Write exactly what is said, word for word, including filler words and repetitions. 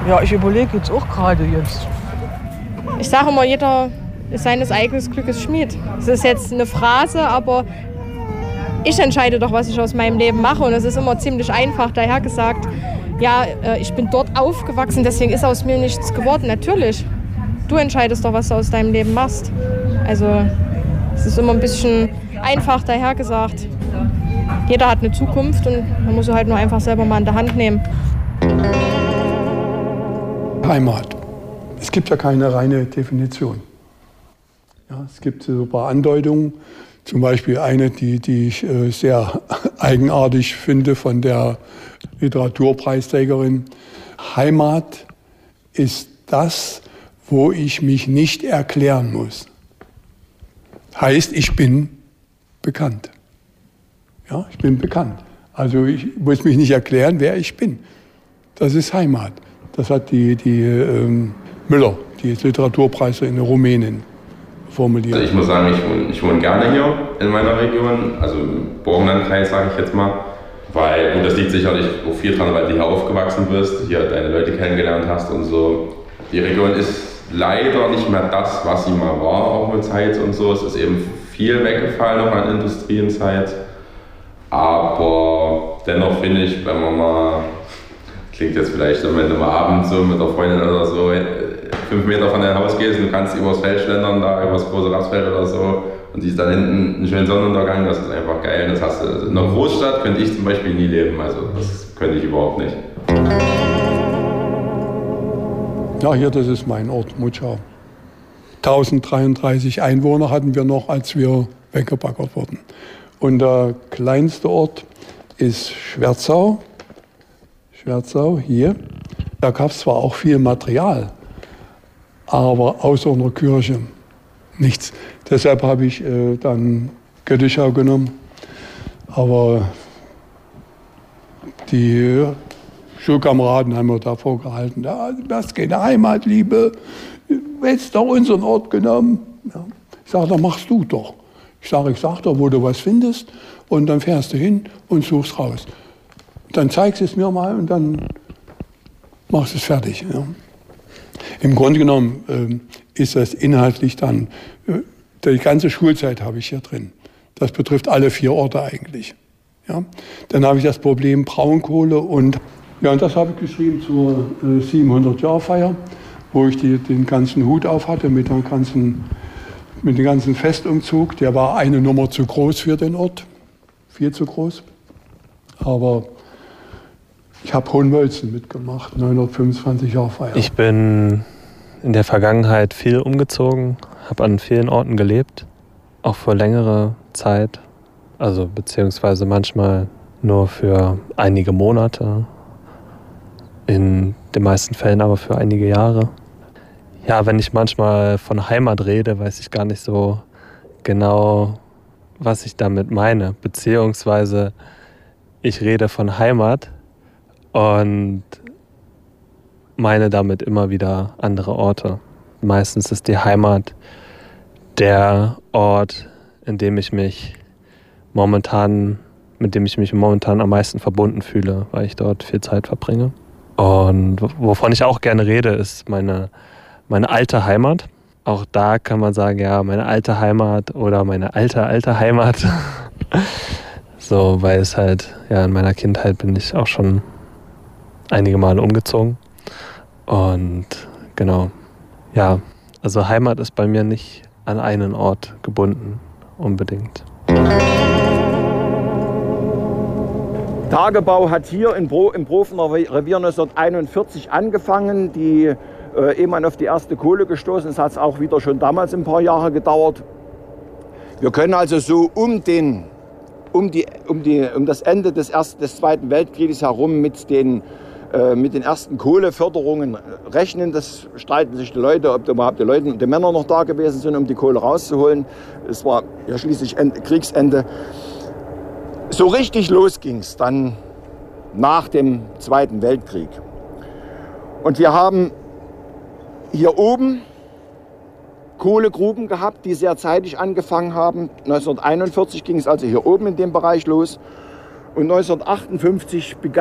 Ja, ich überlege jetzt auch gerade jetzt. Ich sage immer, jeder ist seines eigenen Glückes Schmied. Das ist jetzt eine Phrase, aber ich entscheide doch, was ich aus meinem Leben mache. Und es ist immer ziemlich einfach dahergesagt. Ja, ich bin dort aufgewachsen, deswegen ist aus mir nichts geworden. Natürlich, du entscheidest doch, was du aus deinem Leben machst. Also es ist immer ein bisschen einfach dahergesagt. Jeder hat eine Zukunft und man muss sie halt nur einfach selber mal in der Hand nehmen. Heimat. Es gibt ja keine reine Definition. Ja, es gibt so ein paar Andeutungen. Zum Beispiel eine, die, die ich äh, sehr eigenartig finde von der Literaturpreisträgerin. Heimat ist das, wo ich mich nicht erklären muss. Heißt, ich bin bekannt. Ja, ich bin bekannt. Also ich muss mich nicht erklären, wer ich bin. Das ist Heimat. Das hat die, die ähm, Müller, die Literaturpreisträgerin in Rumänien, formuliert. Also ich muss sagen, ich wohne, ich wohne gerne hier in meiner Region, also im Burgenlandkreis, sage ich jetzt mal. Weil, und das liegt sicherlich auch viel dran, weil du hier aufgewachsen bist, hier deine Leute kennengelernt hast und so. Die Region ist leider nicht mehr das, was sie mal war, auch mit Zeit und so. Es ist eben viel weggefallen noch an Industrienzeit. Aber dennoch finde ich, wenn man mal, klingt jetzt vielleicht, wenn du mal abends so mit der Freundin oder so fünf Meter von deinem Haus gehst und du kannst übers Feld schlendern, da übers große Rapsfeld oder so und siehst dann hinten einen schönen Sonnenuntergang, das ist einfach geil. Das hast du, in einer Großstadt könnte ich zum Beispiel nie leben, also das könnte ich überhaupt nicht. Ja, hier, das ist mein Ort, Mutschau. tausenddreiunddreißig Einwohner hatten wir noch, als wir weggebaggert wurden. Und der kleinste Ort ist Schwerzau. Schwerzau, hier. Da gab es zwar auch viel Material, aber außer einer Kirche nichts. Deshalb habe ich äh, dann Göttischau genommen. Aber die Schulkameraden haben mir davor gehalten, ja, du hast keine Heimatliebe, du hättest doch unseren Ort genommen. Ja. Ich sage, dann machst du doch. Ich sage, ich sag doch, wo du was findest und dann fährst du hin und suchst raus. Dann zeigst du es mir mal und dann machst du es fertig. Ja. Im Grunde genommen äh, ist das inhaltlich dann, äh, die ganze Schulzeit habe ich hier drin. Das betrifft alle vier Orte eigentlich. Ja. Dann habe ich das Problem Braunkohle und, ja, und das habe ich geschrieben zur äh, siebenhundert-Jahr-Feier, wo ich die, den ganzen Hut auf hatte mit, der ganzen, mit dem ganzen Festumzug. Der war eine Nummer zu groß für den Ort, viel zu groß. Aber ich habe Hohenwölzen mitgemacht, neunhundertfünfundzwanzig-Jahr-Feier. Ich bin in der Vergangenheit viel umgezogen, habe an vielen Orten gelebt, auch für längere Zeit, also beziehungsweise manchmal nur für einige Monate, in den meisten Fällen aber für einige Jahre. Ja, wenn ich manchmal von Heimat rede, weiß ich gar nicht so genau, was ich damit meine, beziehungsweise ich rede von Heimat und meine damit immer wieder andere Orte. Meistens ist die Heimat der Ort, in dem ich mich momentan, mit dem ich mich momentan am meisten verbunden fühle, weil ich dort viel Zeit verbringe. Und wovon ich auch gerne rede, ist meine, meine alte Heimat. Auch da kann man sagen, ja, meine alte Heimat oder meine alte, alte Heimat. So, weil es halt, ja, in meiner Kindheit bin ich auch schon einige Male umgezogen. Und genau, ja, also Heimat ist bei mir nicht an einen Ort gebunden, unbedingt. Tagebau hat hier in Bro, im Profener Revier neunzehnhunderteinundvierzig angefangen. Die, äh, ehe man auf die erste Kohle gestoßen ist, hat es auch wieder schon damals ein paar Jahre gedauert. Wir können also so um, den, um, die, um, die, um das Ende des, ersten, des Zweiten Weltkrieges herum mit den, äh, mit den ersten Kohleförderungen rechnen. Das streiten sich die Leute, ob überhaupt die, Leute, die Männer noch da gewesen sind, um die Kohle rauszuholen. Es war ja schließlich Ende, Kriegsende. So richtig los ging es dann nach dem Zweiten Weltkrieg. Und wir haben hier oben Kohlegruben gehabt, die sehr zeitig angefangen haben. neunzehnhunderteinundvierzig ging es also hier oben in dem Bereich los. Und neunzehnhundertachtundfünfzig begann